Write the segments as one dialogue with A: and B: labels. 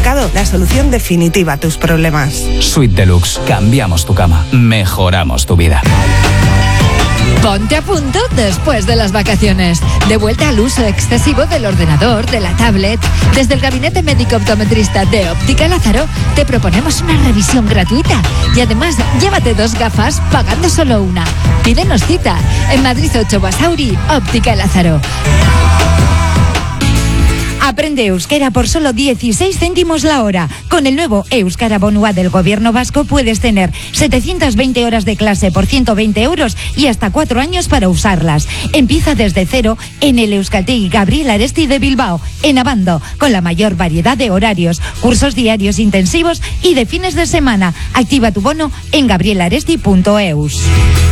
A: mercado la solución definitiva a tus problemas.
B: Suite Deluxe. Cambiamos tu cama. Mejoramos tu vida.
C: Ponte a punto después de las vacaciones. De vuelta al uso excesivo del ordenador, de la tablet. Desde el Gabinete Médico Optometrista de Óptica Lázaro te proponemos una revisión gratuita. Y además, llévate 2 gafas pagando solo una. Pídenos cita en Madrid 8 Basauri, Óptica Lázaro.
D: Aprende euskera por solo 16 céntimos la hora. Con el nuevo Euskara Bonua del Gobierno vasco puedes tener 720 horas de clase por 120 euros y hasta 4 años para usarlas. Empieza desde cero en el Euskaltegi Gabriel Aresti de Bilbao, en Abando, con la mayor variedad de horarios, cursos diarios intensivos y de fines de semana. Activa tu bono en gabrielaresti.eus.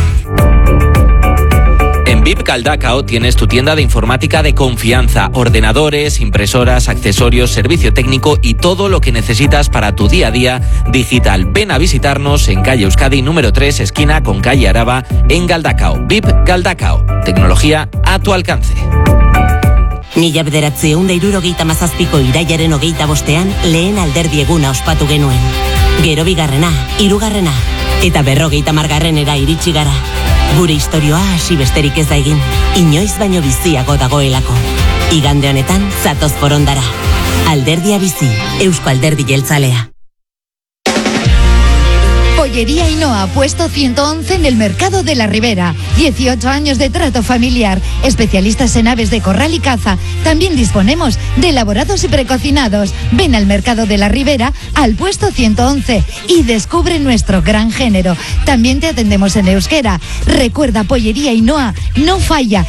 E: En VIP Galdakao tienes tu tienda de informática de confianza, ordenadores, impresoras, accesorios, servicio técnico y todo lo que necesitas para tu día a día digital. Ven a visitarnos en calle Euskadi número 3, esquina con calle Araba, en Galdakao. VIP Galdakao. Tecnología a tu alcance.
F: Mila bederatziehun eta hirurogeita hamazazpiko irailaren 25ean lehen alderdi eguna ospatu genuen. Gero bigarrena, hirugarrena eta 50. iritsi gara. Gure istorioa hasi besterik ez da egin, inoiz baino biziago dagoelako. Igande honetan zatoz forondara. Alderdia bizi, Eusko Alderdi Jeltzalea.
D: Pollería Ainhoa, puesto 111 en el Mercado de la Ribera. 18 años de trato familiar. Especialistas en aves de corral y caza. También disponemos de elaborados y precocinados. Ven al Mercado de la Ribera, al puesto 111 y descubre nuestro gran género. También te atendemos en euskera. Recuerda, Pollería Ainhoa no falla.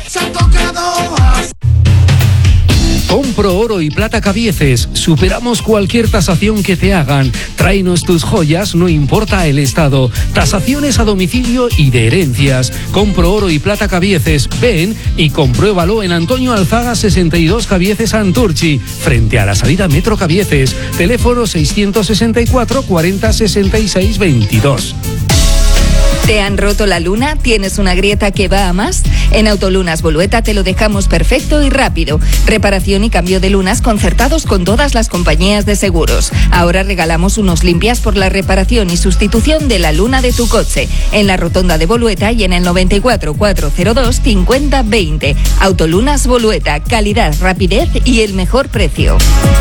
G: Compro oro y plata Cabieces. Superamos cualquier tasación que te hagan. Tráenos tus joyas, no importa el estado. Tasaciones a domicilio y de herencias. Compro oro y plata Cabieces. Ven y compruébalo en Antonio Alzaga 62 Cabieces Santurchi, frente a la salida Metro Cabieces. Teléfono 664 40 66 22.
C: ¿Te han roto la luna? ¿Tienes una grieta que va a más? En Autolunas Bolueta te lo dejamos perfecto y rápido. Reparación y cambio de lunas concertados con todas las compañías de seguros. Ahora regalamos unos limpias por la reparación y sustitución de la luna de tu coche. En la rotonda de Bolueta y en el 94 402 50 20. Autolunas Bolueta, calidad, rapidez y el mejor precio.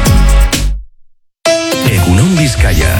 H: Egunon Vizcaya.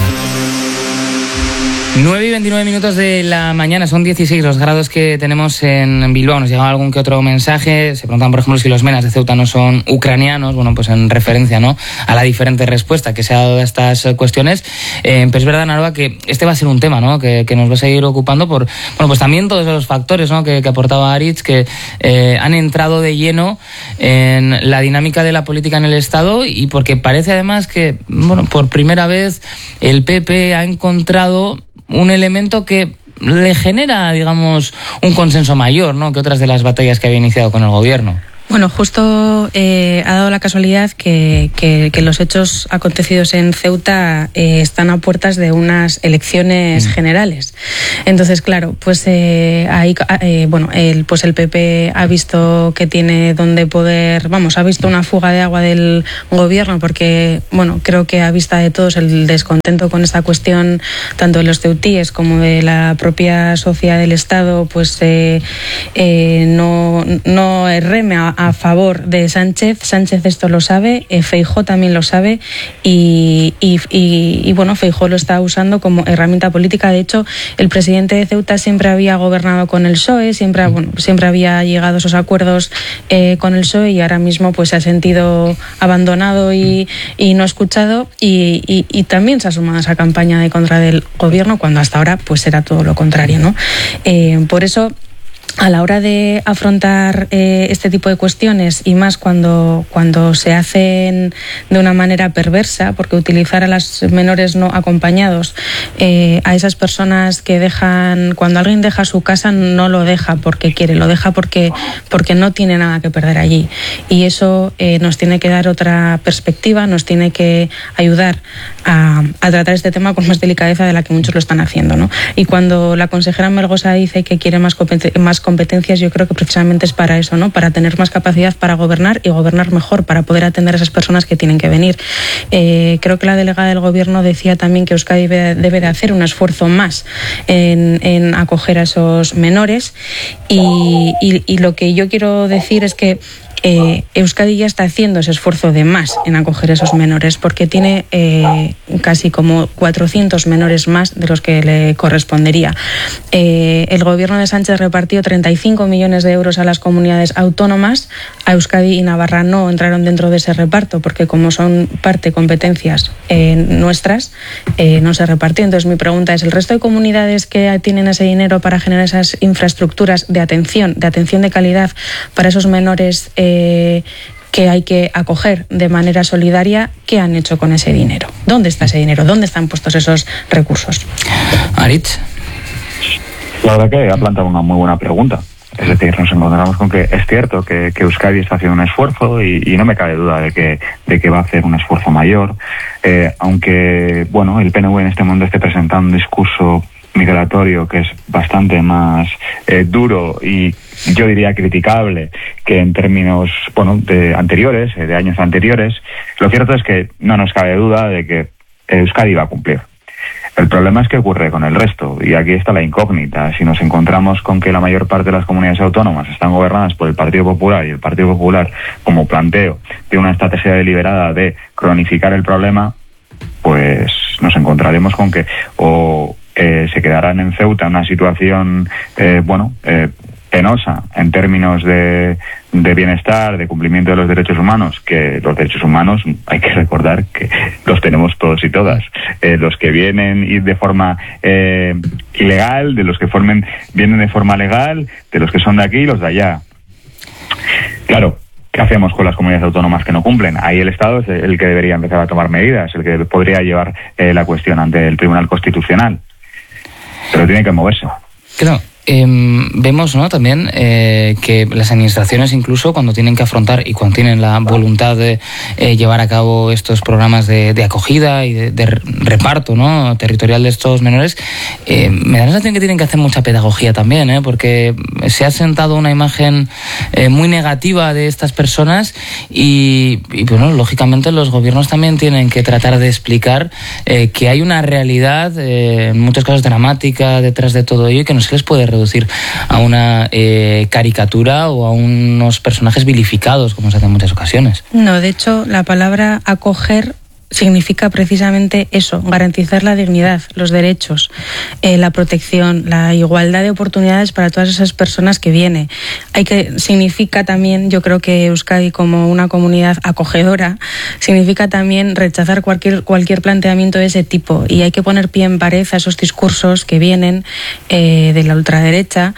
I: 9:29 de la mañana, son 16 los grados que tenemos en Bilbao. Nos llega algún que otro mensaje. Se preguntan, por ejemplo, si los menas de Ceuta no son ucranianos. Bueno, pues en referencia, ¿no?, a la diferente respuesta que se ha dado a estas cuestiones. Pero es verdad, Naroa, que este va a ser un tema, ¿no?, que nos va a seguir ocupando por, bueno, pues también todos los factores, ¿no?, que aportaba Aritz, que han entrado de lleno en la dinámica de la política en el Estado, y porque parece además que, bueno, por primera vez el PP ha encontrado un elemento que le genera, digamos, un consenso mayor, ¿no?, que otras de las batallas que había iniciado con el gobierno.
J: Bueno, justo ha dado la casualidad que los hechos acontecidos en Ceuta están a puertas de unas elecciones generales. Entonces, claro, pues ahí, pues el PP ha visto que tiene donde poder, ha visto una fuga de agua del gobierno, porque, bueno, creo que a vista de todos el descontento con esta cuestión, tanto de los ceutíes como de la propia sociedad del Estado, pues no reme a favor de Sánchez. Sánchez esto lo sabe, Feijóo también lo sabe, y bueno, Feijóo lo está usando como herramienta política. De hecho, el presidente de Ceuta siempre había gobernado con el PSOE, siempre había llegado a esos acuerdos con el PSOE, y ahora mismo pues se ha sentido abandonado y no escuchado, y también se ha sumado a esa campaña de contra del gobierno, cuando hasta ahora pues era todo lo contrario, ¿no? Por eso, a la hora de afrontar este tipo de cuestiones, y más cuando se hacen de una manera perversa, porque utilizar a las menores no acompañados, a esas personas que dejan, cuando alguien deja su casa, no lo deja porque quiere, lo deja porque no tiene nada que perder allí, y eso nos tiene que dar otra perspectiva, nos tiene que ayudar a tratar este tema con más delicadeza de la que muchos lo están haciendo, ¿no? Y cuando la consejera Melgosa dice que quiere más competencias competencias yo creo que precisamente es para eso, ¿no? Para tener más capacidad para gobernar y gobernar mejor, para poder atender a esas personas que tienen que venir. Creo que la delegada del Gobierno decía también que Euskadi debe de hacer un esfuerzo más en acoger a esos menores y lo que yo quiero decir es que Euskadi ya está haciendo ese esfuerzo de más en acoger a esos menores porque tiene casi como 400 menores más de los que le correspondería. El gobierno de Sánchez repartió 35 millones de euros a las comunidades autónomas. A Euskadi y Navarra no entraron dentro de ese reparto porque como son parte competencias nuestras, no se repartió. Entonces mi pregunta es, ¿el resto de comunidades que tienen ese dinero para generar esas infraestructuras de atención de calidad para esos menores que hay que acoger de manera solidaria, qué han hecho con ese dinero? ¿Dónde está ese dinero? ¿Dónde están puestos esos recursos?
I: Aritz.
H: La verdad que ha planteado una muy buena pregunta. Es decir, nos encontramos con que es cierto que Euskadi está haciendo un esfuerzo y no me cabe duda de que va a hacer un esfuerzo mayor, aunque bueno, el PNV en este momento esté presentando un discurso migratorio que es bastante más duro y yo diría criticable que en términos de años anteriores. Lo cierto es que no nos cabe duda de que Euskadi va a cumplir. El problema es qué ocurre con el resto, y aquí está la incógnita. Si nos encontramos con que la mayor parte de las comunidades autónomas están gobernadas por el Partido Popular y el Partido Popular, como planteo, tiene una estrategia deliberada de cronificar el problema, pues nos encontraremos con que se quedarán en Ceuta en una situación penosa en términos de bienestar, de cumplimiento de los derechos humanos, que los derechos humanos hay que recordar que los tenemos todos y todas, los que vienen de forma ilegal, de los que vienen de forma legal, de los que son de aquí y los de allá. Claro, ¿qué hacemos con las comunidades autónomas que no cumplen? Ahí el Estado es el que debería empezar a tomar medidas, el que podría llevar la cuestión ante el Tribunal Constitucional, pero tiene que moverse.
I: Claro. Vemos, ¿no?, también que las administraciones, incluso cuando tienen que afrontar y cuando tienen la voluntad de llevar a cabo estos programas de acogida y de reparto, ¿no?, territorial de estos menores, me da la sensación que tienen que hacer mucha pedagogía también, porque se ha sentado una imagen muy negativa de estas personas y bueno, lógicamente los gobiernos también tienen que tratar de explicar que hay una realidad, en muchos casos dramática, detrás de todo ello y que no se les puede reducir a una caricatura o a unos personajes vilificados, como se hace en muchas ocasiones.
J: No, de hecho, la palabra acoger significa precisamente eso, garantizar la dignidad, los derechos, la protección, la igualdad de oportunidades para todas esas personas que vienen. Significa también, yo creo que Euskadi como una comunidad acogedora, significa también rechazar cualquier planteamiento de ese tipo, y hay que poner pie en pared a esos discursos que vienen de la ultraderecha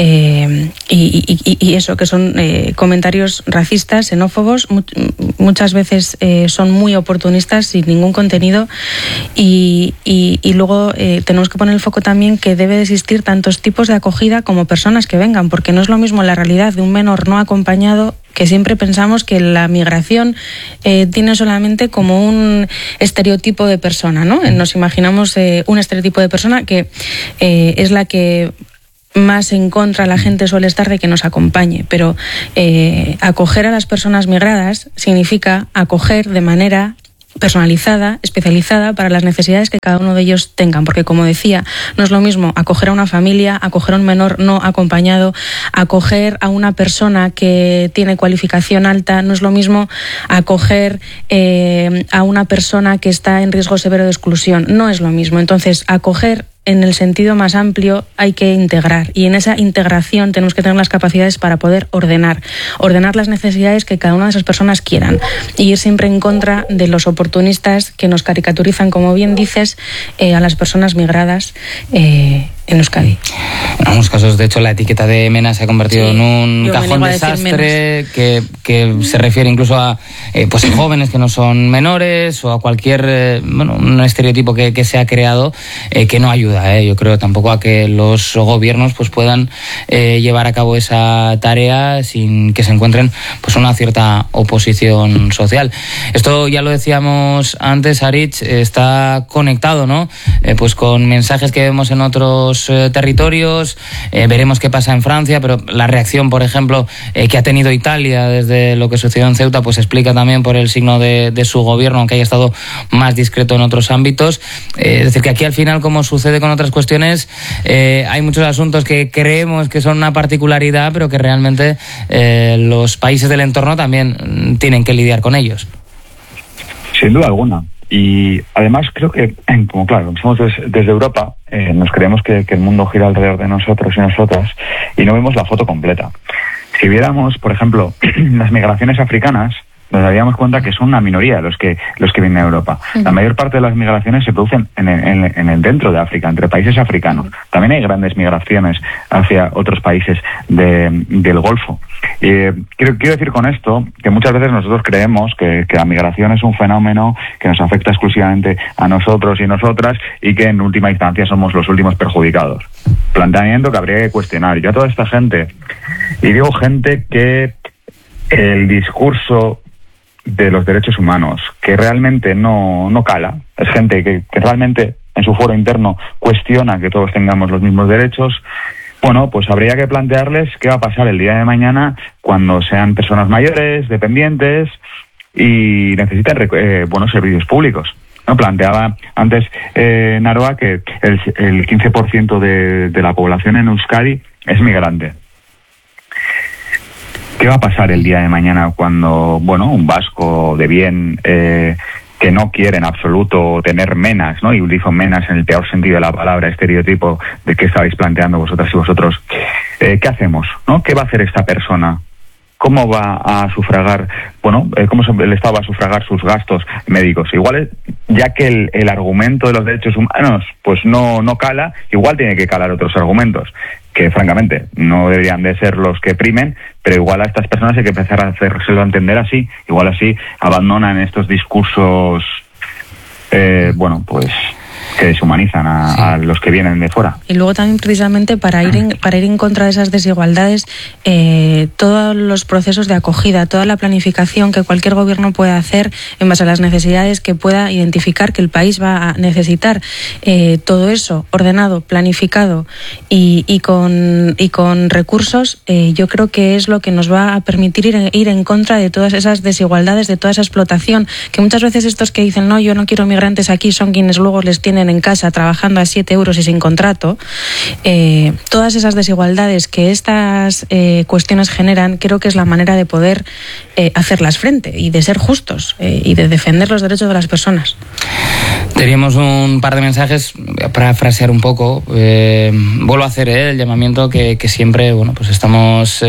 J: y eso, que son comentarios racistas, xenófobos, muchas veces son muy oportunistas, sin ningún contenido y luego tenemos que poner el foco también que debe de existir tantos tipos de acogida como personas que vengan, porque no es lo mismo la realidad de un menor no acompañado, que siempre pensamos que la migración tiene solamente como un estereotipo de persona, ¿no? Nos imaginamos un estereotipo de persona que es la que más en contra la gente suele estar de que nos acompañe, pero acoger a las personas migradas significa acoger de manera personalizada, especializada para las necesidades que cada uno de ellos tengan, porque como decía, no es lo mismo acoger a una familia, acoger a un menor no acompañado, acoger a una persona que tiene cualificación alta, no es lo mismo acoger a una persona que está en riesgo severo de exclusión, no es lo mismo. Entonces, acoger en el sentido más amplio hay que integrar, y en esa integración tenemos que tener las capacidades para poder ordenar las necesidades que cada una de esas personas quieran y ir siempre en contra de los oportunistas que nos caricaturizan, como bien dices, a las personas migradas en Euskadi.
I: En algunos casos, de hecho, la etiqueta de MENA se ha convertido en un cajón desastre que se refiere incluso a jóvenes que no son menores o a cualquier un estereotipo que se ha creado que no ayuda. Yo creo tampoco a que los gobiernos puedan llevar a cabo esa tarea sin que se encuentren una cierta oposición social. Esto ya lo decíamos antes, Aritz, está conectado, ¿no? Con mensajes que vemos en otros los territorios, veremos qué pasa en Francia, pero la reacción, por ejemplo, que ha tenido Italia desde lo que sucedió en Ceuta, pues explica también por el signo de su gobierno, aunque haya estado más discreto en otros ámbitos. Es decir, que aquí al final, como sucede con otras cuestiones, hay muchos asuntos que creemos que son una particularidad, pero que realmente los países del entorno también tienen que lidiar con ellos.
H: Sin duda alguna. Y además creo que, como claro, somos desde Europa, nos creemos que el mundo gira alrededor de nosotros y nosotras y no vemos la foto completa. Si viéramos, por ejemplo, las migraciones africanas, nos daríamos cuenta que son una minoría los que vienen a Europa. La mayor parte de las migraciones se producen en el dentro de África, entre países africanos. También hay grandes migraciones hacia otros países del Golfo. Quiero decir con esto que muchas veces nosotros creemos que la migración es un fenómeno que nos afecta exclusivamente a nosotros y nosotras y que en última instancia somos los últimos perjudicados. Planteamiento que habría que cuestionar. Yo a toda esta gente, y digo gente que el discurso de los derechos humanos, que realmente no cala, es gente que realmente en su foro interno cuestiona que todos tengamos los mismos derechos. Bueno, pues habría que plantearles qué va a pasar el día de mañana cuando sean personas mayores, dependientes y necesiten buenos servicios públicos. No, planteaba antes Naroa que el 15% de la población en Euskadi es migrante. ¿Qué va a pasar el día de mañana cuando, un vasco de bien que no quiere en absoluto tener menas, ¿no? Y utilizo menas en el peor sentido de la palabra, estereotipo de que estabais planteando vosotras y vosotros. ¿Qué hacemos, no? ¿Qué va a hacer esta persona? ¿Cómo va a sufragar, cómo el Estado va a sufragar sus gastos médicos? Igual, ya que el argumento de los derechos humanos pues no cala, igual tiene que calar otros argumentos, que francamente no deberían de ser los que primen, pero igual a estas personas hay que empezar a hacérselo entender así, igual así abandonan estos discursos, que deshumanizan a los que vienen de fuera.
J: Y luego también precisamente para ir en contra de esas desigualdades, todos los procesos de acogida, toda la planificación que cualquier gobierno pueda hacer en base a las necesidades que pueda identificar que el país va a necesitar, todo eso ordenado, planificado y con recursos, yo creo que es lo que nos va a permitir ir en contra de todas esas desigualdades, de toda esa explotación, que muchas veces estos que dicen no, yo no quiero migrantes aquí, son quienes luego les tienen en casa trabajando a 7 euros y sin contrato. Todas esas desigualdades que estas cuestiones generan, creo que es la manera de poder hacerlas frente y de ser justos y de defender los derechos de las personas.
I: Teníamos un par de mensajes para frasear un poco. Vuelvo a hacer el llamamiento que siempre, pues estamos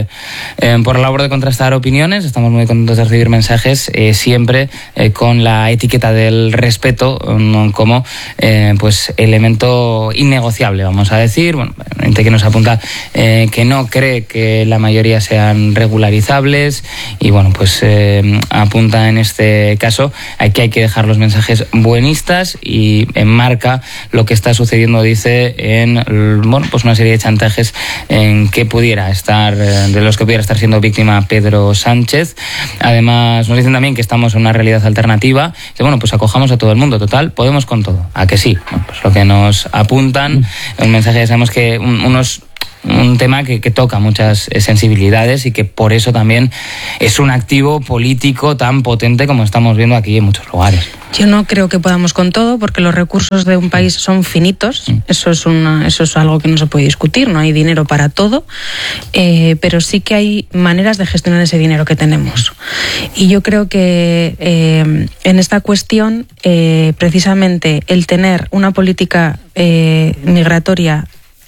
I: por la labor de contrastar opiniones, estamos muy contentos de recibir mensajes, siempre con la etiqueta del respeto como pues elemento innegociable, vamos a decir. Gente que nos apunta que no cree que la mayoría sean regularizables y pues apunta en este caso que hay que dejar los mensajes buenistas y enmarca lo que está sucediendo, dice, en pues una serie de chantajes en que pudiera estar, de los que pudiera estar siendo víctima Pedro Sánchez. Además nos dicen también que estamos en una realidad alternativa. Pues acojamos a todo el mundo, total, podemos con todo. ¿A que sí? Pues lo que nos apuntan, un mensaje, ya sabemos que un tema que toca muchas sensibilidades y que por eso también es un activo político tan potente como estamos viendo aquí en muchos lugares.
J: Yo no creo que podamos con todo, porque los recursos de un país son finitos. Eso es algo que no se puede discutir, no hay dinero para todo, pero sí que hay maneras de gestionar ese dinero que tenemos. Y yo creo que en esta cuestión, precisamente el tener una política migratoria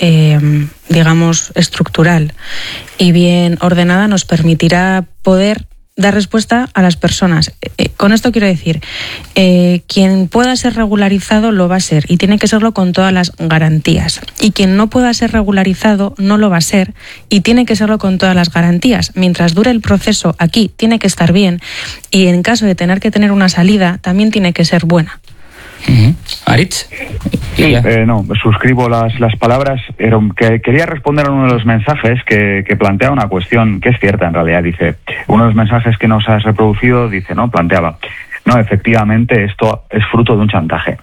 J: digamos estructural y bien ordenada nos permitirá poder dar respuesta a las personas. Con esto quiero decir, quien pueda ser regularizado lo va a ser y tiene que serlo con todas las garantías. Y quien no pueda ser regularizado no lo va a ser y tiene que serlo con todas las garantías. Mientras dure el proceso aquí tiene que estar bien y en caso de tener que tener una salida también tiene que ser buena.
I: Aritz.
H: Sí, suscribo las palabras. Que quería responder a uno de los mensajes que plantea una cuestión que es cierta en realidad. Dice, uno de los mensajes que nos has reproducido, planteaba, efectivamente esto es fruto de un chantaje.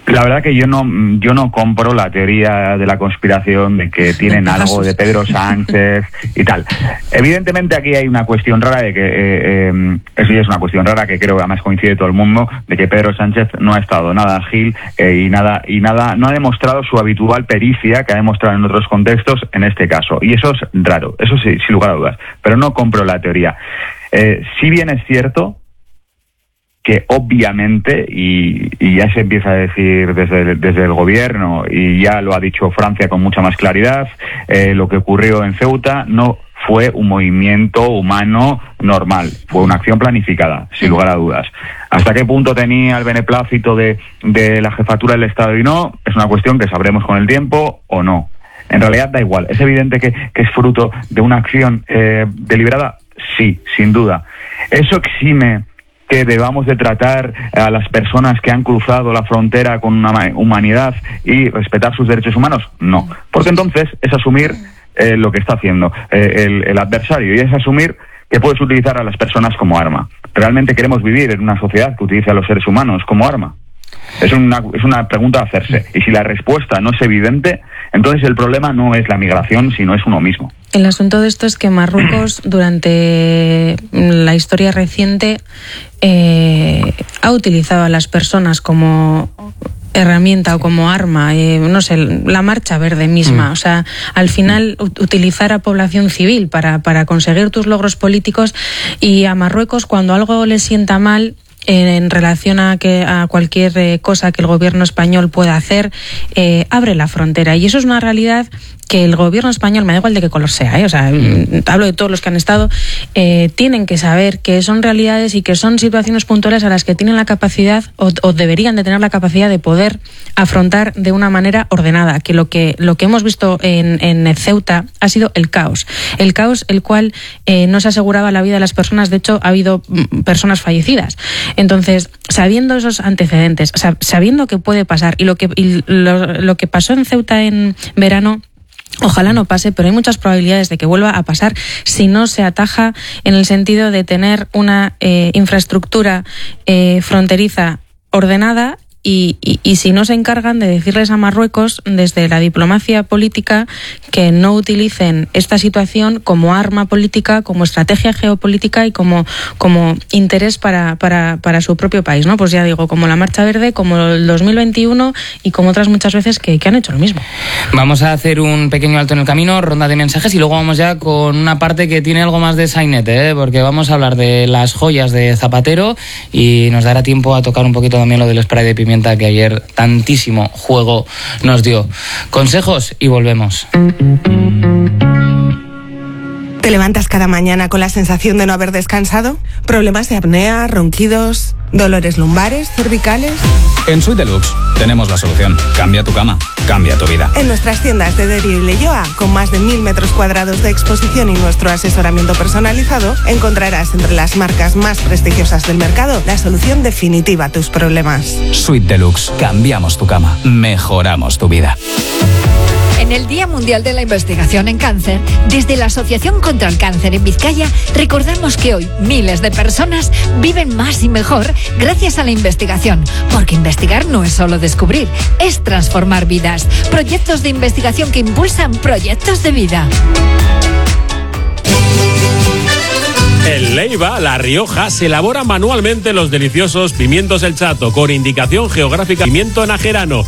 H: La verdad que yo no compro la teoría de la conspiración de que tienen algo de Pedro Sánchez y tal. Evidentemente aquí hay una cuestión rara de que eso ya es una cuestión rara que creo que además coincide todo el mundo, de que Pedro Sánchez no ha estado nada ágil y nada no ha demostrado su habitual pericia que ha demostrado en otros contextos en este caso, y eso es raro, eso sí, sin lugar a dudas, pero no compro la teoría. Si bien es cierto que obviamente, y ya se empieza a decir desde el gobierno, y ya lo ha dicho Francia con mucha más claridad, lo que ocurrió en Ceuta no fue un movimiento humano normal, fue una acción planificada, sin lugar a dudas. ¿Hasta qué punto tenía el beneplácito de la jefatura del Estado y no? Es una cuestión que sabremos con el tiempo o no. En realidad da igual, es evidente que es fruto de una acción deliberada, sí, sin duda. ¿Eso exime que debamos de tratar a las personas que han cruzado la frontera con una humanidad y respetar sus derechos humanos? No, porque entonces es asumir lo que está haciendo el adversario, y es asumir que puedes utilizar a las personas como arma. ¿Realmente queremos vivir en una sociedad que utilice a los seres humanos como arma? Es una pregunta a hacerse, y si la respuesta no es evidente, entonces el problema no es la migración, sino es uno mismo.
J: El asunto de esto es que Marruecos, durante la historia reciente, ha utilizado a las personas como herramienta o como arma, no sé, la Marcha Verde misma. O sea, al final utilizar a población civil para conseguir tus logros políticos, y a Marruecos, cuando algo le sienta mal en relación a cualquier cosa que el gobierno español pueda hacer, abre la frontera, y eso es una realidad que el gobierno español, me da igual de qué color sea, o sea, hablo de todos los que han estado, tienen que saber que son realidades y que son situaciones puntuales a las que tienen la capacidad o deberían de tener la capacidad de poder afrontar de una manera ordenada, que lo que hemos visto en Ceuta ha sido el caos el cual no se aseguraba la vida de las personas. De hecho, ha habido personas fallecidas. Entonces, sabiendo esos antecedentes, sabiendo que puede pasar, y lo que pasó en Ceuta en verano, ojalá no pase, pero hay muchas probabilidades de que vuelva a pasar si no se ataja, en el sentido de tener una infraestructura fronteriza ordenada, y si no se encargan de decirles a Marruecos desde la diplomacia política que no utilicen esta situación como arma política, como estrategia geopolítica y como interés para su propio país, ¿no? Pues ya digo, como la Marcha Verde, como el 2021 y como otras muchas veces que han hecho lo mismo.
I: Vamos a hacer un pequeño alto en el camino, ronda de mensajes, y luego vamos ya con una parte que tiene algo más de sainete, porque vamos a hablar de las joyas de Zapatero, y nos dará tiempo a tocar un poquito también lo del spray de pimienta que ayer tantísimo juego nos dio. Consejos y volvemos.
A: ¿Te levantas cada mañana con la sensación de no haber descansado? ¿Problemas de apnea, ronquidos, dolores lumbares, cervicales?
B: En Suite Deluxe tenemos la solución. Cambia tu cama, cambia tu vida.
A: En nuestras tiendas de Derio y Leyoa, con más de 1000 metros cuadrados de exposición y nuestro asesoramiento personalizado, encontrarás entre las marcas más prestigiosas del mercado la solución definitiva a tus problemas.
B: Suite Deluxe. Cambiamos tu cama, mejoramos tu vida.
K: En el Día Mundial de la Investigación en Cáncer, desde la Asociación contra el Cáncer en Vizcaya, recordamos que hoy miles de personas viven más y mejor gracias a la investigación, porque investigar no es solo descubrir, es transformar vidas. Proyectos de investigación que impulsan proyectos de vida.
L: En Leiva, La Rioja, se elaboran manualmente los deliciosos pimientos El Chato, con indicación geográfica pimiento najerano.